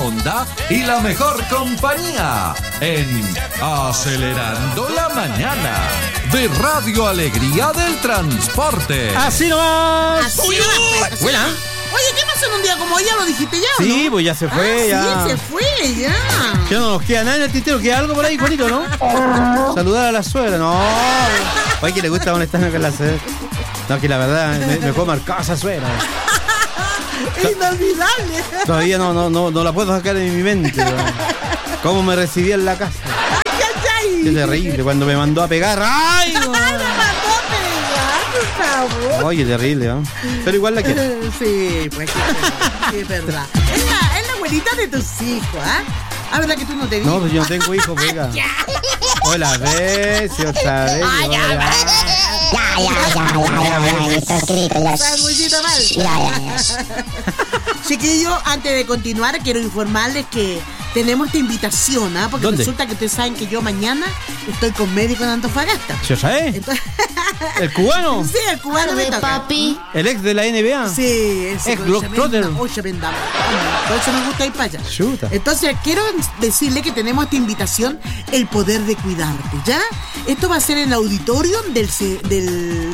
onda y la mejor compañía en Acelerando la Mañana de Radio Alegría del Transporte. Así nomás. Así nomás. Buena. Oye, ¿qué pasó en un día como hoy? ¿Ya lo dijiste ya o no? Sí, pues ya se fue, ya. Sí, se fue, ya. Ya no nos queda nada en el tintero, queda algo por ahí, Juanito, ¿no? Saludar a la suegra, no. Oye, que le gusta molestarme con la suegra. No, que la verdad, me puedo marcar esa suegra. Es inolvidable. Todavía no la puedo sacar de mi mente, ¿no? Cómo me recibía en la casa. Ay. Qué terrible, cuando me mandó a pegar. ¡Ay! Me mandó a pegar, por favor. Oye, terrible, ¿no? Pero igual la quiero. Sí, pues sí, es verdad. Es la abuelita de tus hijos, ¿ah? ¿Ah, verdad que tú no te dices? No, pues yo no tengo hijos, pega. Hola, ves, otra vez. Ya. Está escrito ya. Sanguchito mal. Ya. Chiquillos, antes de continuar, quiero informarles que tenemos esta invitación, ¿ah? Porque ¿Dónde? resulta que ustedes saben que yo mañana estoy con médico en Antofagasta. ¿Se sabe? Entonces, ¿El cubano? sí, el cubano me toca. Papi. ¿El ex de la NBA? Sí, ese. Es Globetrotter. Oye, vendamos. Por eso me gusta ir para allá. Chuta. Entonces, quiero decirle que tenemos esta invitación, El Poder de Cuidarte, ¿ya? Esto va a ser en el auditorio del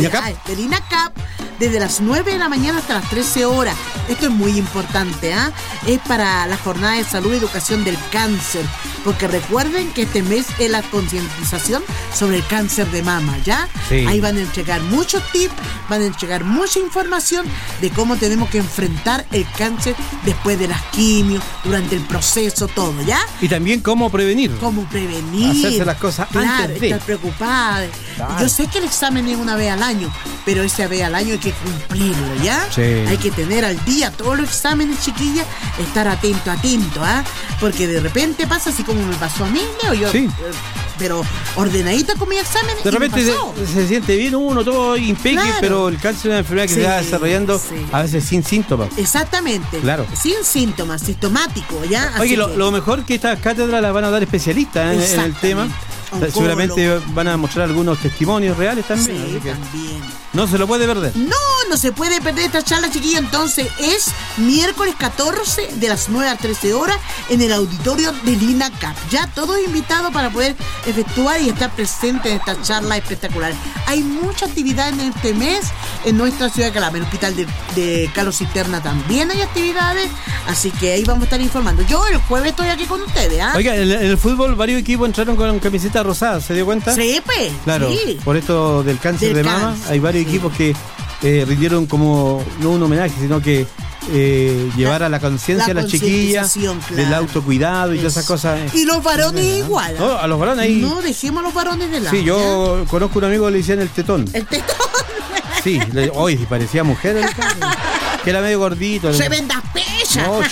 INACAP, desde las 9 de la mañana hasta las 13 horas. Esto es muy importante, ¿ah? Es para la jornada de salud y educación del cáncer, porque recuerden que este mes es la concientización sobre el cáncer de mama, ¿ya? Sí. Ahí van a entregar muchos tips, van a entregar mucha información de cómo tenemos que enfrentar el cáncer después de las quimios, durante el proceso, todo, ¿ya? Y también cómo prevenir. Cómo prevenir. Hacerse las cosas antes de. Estar preocupada. Claro. Yo sé que el examen es una vez al año, pero esa vez al año hay que cumplirlo, ¿ya? Sí. Hay que tener al día todos los exámenes, chiquillas, estar atento, ¿ah? Porque de repente pasa así como me pasó a mí, Leo, yo, Sí. pero ordenadita con mi examen De y me repente pasó. se siente bien uno, todo impeque, Claro. pero el cáncer es una enfermedad que Sí, se va desarrollando sí. a veces sin síntomas. Exactamente. Claro. Sin síntomas, sintomático, ¿ya? Oye, Así que- lo mejor que estas cátedras las van a dar especialistas en el Exactamente. tema. Oncólogo. Seguramente van a mostrar algunos testimonios reales también. Sí, así que también. no se lo puede perder. No se puede perder esta charla, chiquillo. Entonces es miércoles 14 de las 9 a 13 horas en el auditorio del INACAP. Ya todos invitados para poder efectuar y estar presentes en esta charla espectacular. Hay mucha actividad en este mes en nuestra ciudad de Calama. En el hospital de Carlos Cisterna también hay actividades. Así que ahí vamos a estar informando. Yo el jueves estoy aquí con ustedes, ¿ah? Oiga, en el fútbol varios equipos entraron con camiseta rosada, ¿se dio cuenta? Sí, pues. Claro, Sí. por esto del cáncer Del de mama, cáncer, hay varios sí. equipos que rindieron como, no un homenaje, sino que llevar a la conciencia a las chiquillas concientización, claro. del autocuidado y todas esas cosas. Y los varones igual. ¿ah? No, a los varones ahí. No dejemos a los varones de lado. Sí, yo conozco un amigo que le decían el tetón. ¿ya? El tetón. Sí, hoy parecía mujer, que era medio gordito. Se vendas pechas. No,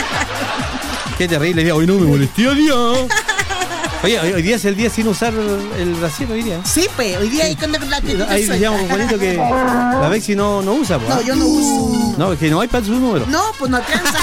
qué terrible, decía, hoy no me molesté, Dios. Oye, hoy día es el día sin usar el brasier hoy día. Sí, pues, hoy día hay con la tetita Ahí suelta. decíamos con Juanito que la Bexi no usa, pues. No, yo no uso. No, es que no hay para su número. No, pues no alcanza.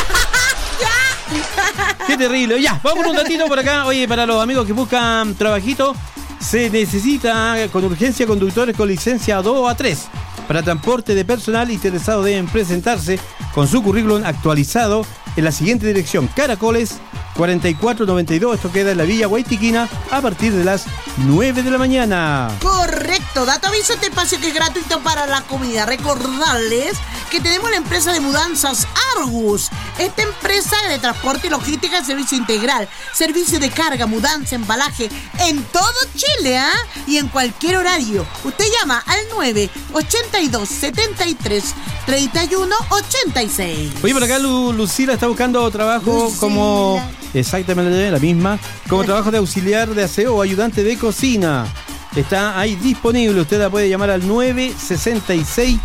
Qué terrible. Ya, vamos un ratito por acá. Oye, para los amigos que buscan trabajito, se necesita con urgencia conductores con licencia 2 o A3. Para transporte de personal interesado deben presentarse con su currículum actualizado en la siguiente dirección: Caracoles 4492. Esto queda en la Villa Guaytiquina a partir de las 9 de la mañana. Correcto, dato aviso, este espacio que es gratuito para la comunidad. Recordarles que tenemos la empresa de mudanzas Argus. Esta empresa de transporte y logística, servicio integral, servicio de carga, mudanza, embalaje en todo Chile, ¿ah? Y en cualquier horario. Usted llama al 982 73 31 86. Oye, por acá Lucila está buscando trabajo Lucila. como... Exactamente la misma. Como trabajo de auxiliar de aseo o ayudante de cocina. Está ahí disponible. Usted la puede llamar al 966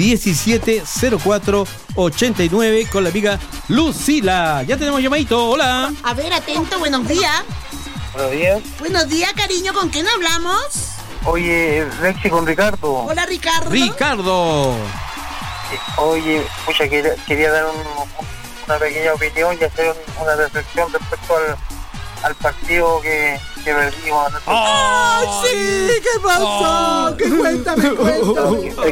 1704 89 con la amiga Lucila. Ya tenemos llamadito. Hola. A ver, atento, buenos días. Buenos días. Buenos días, cariño, ¿con quién hablamos? Oye, Lexi con Ricardo. Hola, Ricardo. Ricardo. Oye, pucha, quería dar una pequeña opinión y hacer una reflexión respecto al partido que perdimos. ¡Ay, sí! ¿Qué pasó? ¿Qué cuéntame? Es que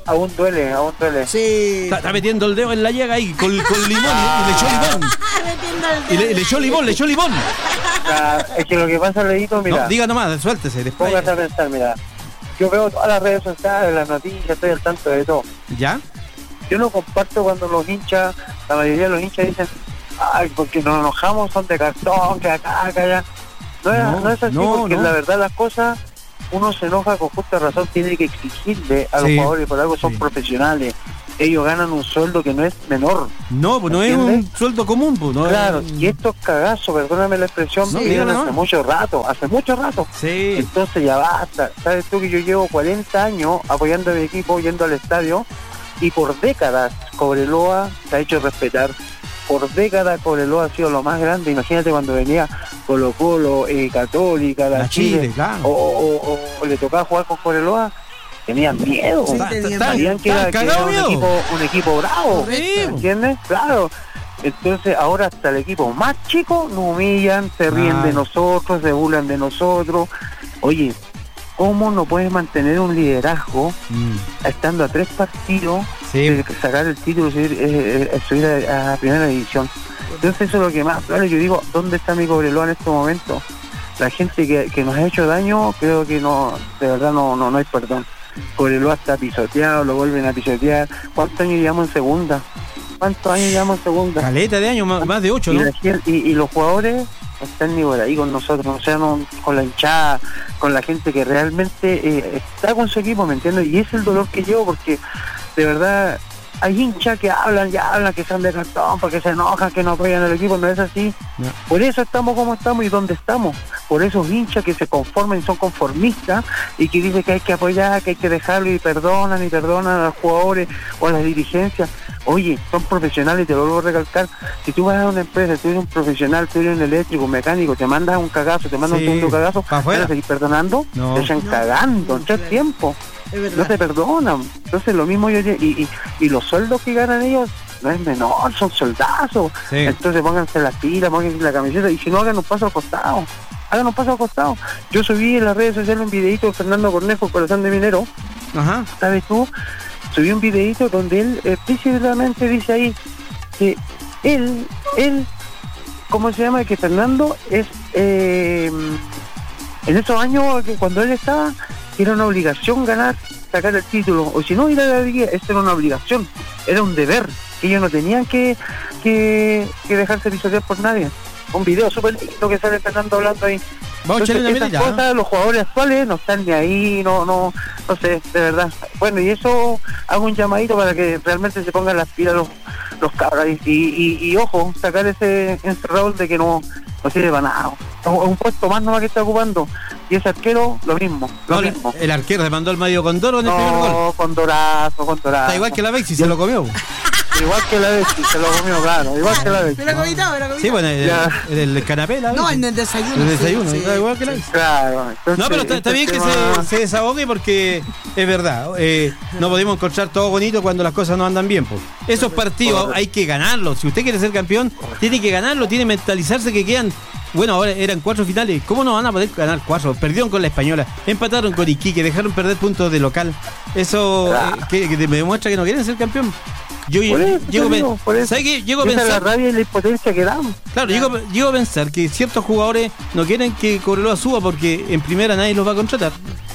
aún duele. Sí. Está metiendo el dedo en la llaga ahí con limón y le echó limón. Metiendo el Y dedo. le echó limón. Es que lo que pasa, Leito, mira, No, diga nomás, suéltese. Después. póngase a pensar, mira, yo veo todas las redes sociales, las noticias, estoy al tanto de todo. ¿Ya? Yo no comparto cuando los hinchas, la mayoría de los hinchas dicen, ay, porque nos enojamos, son de cartón, que acá, allá. No es así, porque la verdad las cosas, uno se enoja con justa razón, tiene que exigirle a los jugadores, por algo son profesionales. Ellos ganan un sueldo que no es menor. No, pues no es un sueldo común, pues. No claro, es... y estos cagazos, perdóname la expresión, No, vienen dígalo, hace no. mucho rato. Sí. Entonces ya basta. Sabes tú que yo llevo 40 años apoyando a mi equipo, yendo al estadio, y por décadas Cobreloa se ha hecho respetar. Por décadas Cobreloa ha sido lo más grande. Imagínate cuando venía Colo-Colo, Católica, la Chile, claro. o le tocaba jugar con Cobreloa, tenían miedo. Sí, tenían Sabían que era un equipo bravo. ¿Me entiendes? Claro. Entonces ahora hasta el equipo más chico nos humillan, se ríen de nosotros, se burlan de nosotros. Oye, ¿cómo no puedes mantener un liderazgo estando a 3 partidos de sacar el título y subir a primera división? Entonces eso es lo que más, claro, yo digo, ¿dónde está mi Cobreloa en este momento? La gente que nos ha hecho daño, creo que no, de verdad no hay perdón. Cobreloa está pisoteado, lo vuelven a pisotear. ¿Cuántos años llevamos en segunda? Caleta de años, más de 8, ¿no? Y los jugadores no están ni por ahí con nosotros, o sea, no, con la hinchada, con la gente que realmente está con su equipo, ¿me entiendes? Y es el dolor que llevo, porque de verdad hay hinchas que hablan, que son de cartón, porque se enojan, que no apoyan al equipo, no es así. No. Por eso estamos como estamos y donde estamos. Por esos hinchas que se conforman y son conformistas y que dicen que hay que apoyar, que hay que dejarlo y perdonan a los jugadores o a las dirigencias. Oye, son profesionales, te lo vuelvo a recalcar. Si tú vas a una empresa, tú eres un profesional, tú eres un eléctrico, un mecánico, te mandas un cagazo, te mandas un segundo cagazo, ¿vas a seguir perdonando? Te están cagando, no es tiempo. No te perdonan. Entonces lo mismo y los sueldos que ganan ellos no es menor, son soldazos. Entonces pónganse las pilas, pónganse la camiseta, y si no, hagan un paso al costado. Yo subí en las redes sociales un videito de Fernando Cornejo, Corazón de Minero. Ajá. ¿Sabes tú? Subí un videito donde él explícitamente dice ahí que él, ¿cómo se llama? Que Fernando es en esos años que cuando él estaba, era una obligación sacar el título, o si no ir a la liga, esto era una obligación, era un deber, que ellos no tenían que dejarse pisotear por nadie. Un video súper lindo que sale Fernando hablando ahí. Entonces, esas cosas, los jugadores actuales no están ni ahí, no sé, de verdad. Bueno, y eso hago un llamadito para que realmente se pongan las pilas los cabras y ojo, sacar ese rol de que no sirve para nada. Es un puesto más nomás que está ocupando. Y ese arquero, lo mismo. El arquero se mandó el medio Condoro en el primer gol. No, Condorazo. Está igual que la Bexi, se lo comió. Igual que la Bexi, se lo comió, claro. Igual que la Bexi. Me lo comí todo. Sí, bueno, el canapé, la no, en el desayuno. El desayuno, sí. Igual que la Bexi. Claro. Entonces, no, pero está bien que se desahogue, porque es verdad. No podemos encontrar todo bonito cuando las cosas no andan bien. Pues. Esos partidos hay que ganarlos. Si usted quiere ser campeón, tiene que ganarlo, tiene que mentalizarse que quedan. Bueno, ahora eran 4 finales. ¿Cómo no van a poder ganar 4? Perdieron con la Española, empataron con Iquique, dejaron perder puntos de local. Eso que me demuestra que no quieren ser campeón. ¿Sabes qué? Llego a pensar. La rabia y la impotencia que damos. Claro, llego a pensar que ciertos jugadores no quieren que Cobreloa suba porque en primera nadie los va a contratar.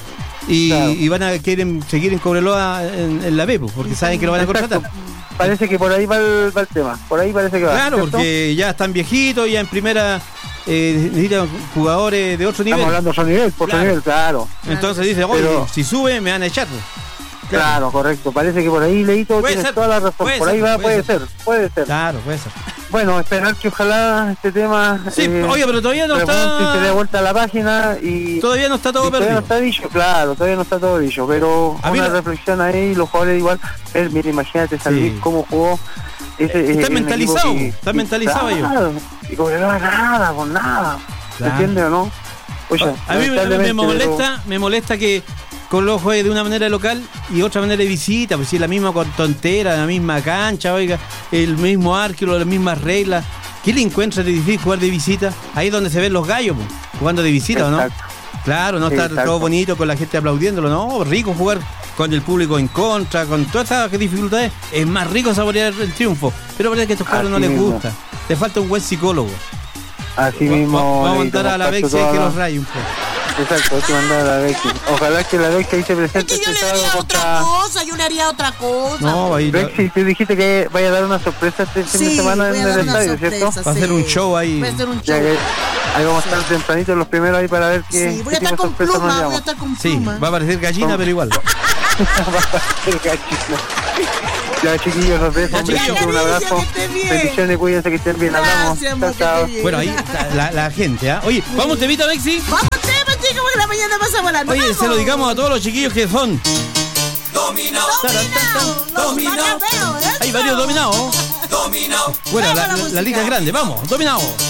Y van a querer seguir en Cobreloa en la B, porque saben que lo van a contratar. Parece que por ahí va el tema. Por ahí parece que va. Claro, ¿cierto? Porque ya están viejitos, ya en primera necesitan jugadores de otro nivel. Estamos hablando de otro nivel, claro. Entonces dice, oye, si sube me van a echar. Claro, correcto. Parece que por ahí, Leito, tienes toda la razón. Por ahí puede ser. Claro, puede ser. Bueno, esperar que ojalá este tema... Sí, oye, pero todavía no está... se dé vuelta a la página y... Todavía no está todo perdido. Todavía no está dicho, claro, todavía no está todo dicho, pero una reflexión ahí, los jugadores igual... Mira, imagínate, San Luis, cómo jugó... Está mentalizado ellos. Y con nada. ¿Se entiende o no? Oye, a mí me molesta que Colo juegue de una manera local y otra manera de visita, pues si es la misma tontera, la misma cancha, oiga, el mismo arco, las mismas reglas. ¿Qué le encuentra de difícil jugar de visita? Ahí es donde se ven los gallos, pues, jugando de visita, ¿o no? Claro, no está todo bonito con la gente aplaudiéndolo, no, rico jugar con el público en contra, con todas esas dificultades, es más rico saborear el triunfo. Pero parece que a estos cabros no Así les mismo. gusta. Le falta un buen psicólogo. Así mismo. Vamos a mandar a la Bexi que los raye un poco. Exacto, hay que mandar a la Bexi. Ojalá que la Bexi ahí se Es presente que yo este le haría sábado otra contra... cosa, yo le haría otra cosa. No, va a ir. Bexi, tú dijiste que vaya a dar una sorpresa este fin de semana voy en a dar el una estadio, ¿cierto? sorpresa, Va a hacer un show ahí. Voy a hacer un Ya show. que ahí vamos a estar tempranitos los primeros ahí para ver qué, Sí, voy a qué estar tipo de con sorpresa nos pluma, voy a llevamos. estar con Sí, pluma. va a parecer gallina, pero igual. Ya, chiquillos, los besos. Ya, Un besito, chiquillos. un abrazo. Que estés bien. Bendiciones, cuídense que estén bien. Hablamos. Gracias, Chao, amor, que chao. estés bien. Bueno, ahí la gente, ¿ah? Oye, ¿vamos temita, Bexi? Vamos, tema, chicos, porque la mañana pasa volando. Oye, se lo dedicamos a todos los chiquillos que son. Dominado. Hay varios dominados. Bueno, la lista es grande, vamos, dominados.